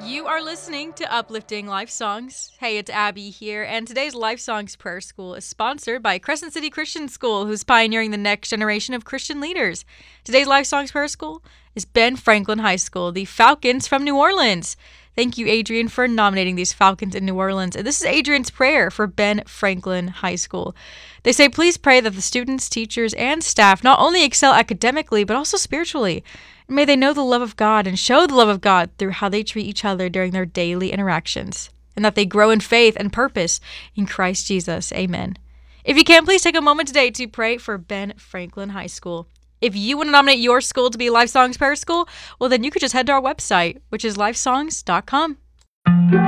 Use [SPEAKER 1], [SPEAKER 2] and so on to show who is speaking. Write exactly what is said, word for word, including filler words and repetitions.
[SPEAKER 1] You are listening to Uplifting Life Songs. Hey, it's Abby here, and today's Life Songs Prayer School is sponsored by Crescent City Christian School, who's pioneering the next generation of Christian leaders. Today's Life Songs Prayer School is Ben Franklin High School, the Falcons from New Orleans. Thank you, Adrian, for nominating these Falcons in New Orleans. And this is Adrian's prayer for Ben Franklin High School. They say, please pray that the students, teachers, and staff not only excel academically, but also spiritually. And may they know the love of God and show the love of God through how they treat each other during their daily interactions. And that they grow in faith and purpose in Christ Jesus. Amen. If you can, please take a moment today to pray for Ben Franklin High School. If you want to nominate your school to be Life Songs Prayer School, well, then you could just head to our website, which is lifesongs dot com.